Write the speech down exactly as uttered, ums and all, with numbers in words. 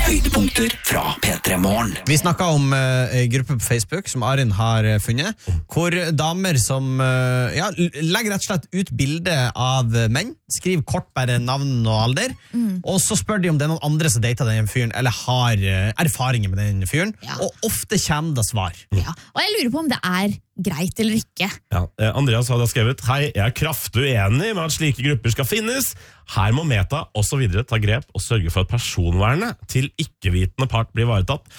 Høydepunkter fra P tre Morgen. Vi snakket om uh, en gruppe på Facebook som Arin har uh, funnet, hvor damer som uh, ja, legger rett og slett ut bilde av uh, menn, skriver kort bare navn og alder, mm. og så spør de om det er noen andre som dater den fyren, eller har uh, erfaringer med den fyren, ja. Og ofte kommer det svar. Ja, og jeg lurer på om det er greit eller ikke. Ja, eh, Andreas hadde skrevet: Hei, jeg er kraftig uenig med at slike grupper skal finnes. Her må Meta og så videre ta grep og sørge for at personvernet til ikke-vitende part blir varetatt.